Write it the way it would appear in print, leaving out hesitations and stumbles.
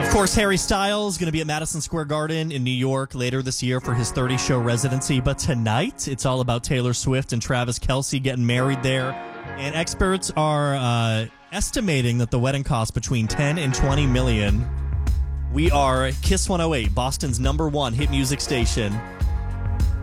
Of course, Harry Styles is going to be at Madison Square Garden in New York later this year for his 30-show residency. But tonight, it's all about Taylor Swift and Travis Kelce getting married there. And experts are estimating that the wedding costs between $10 and $20 million. We are Kiss 108, Boston's #1 hit music station.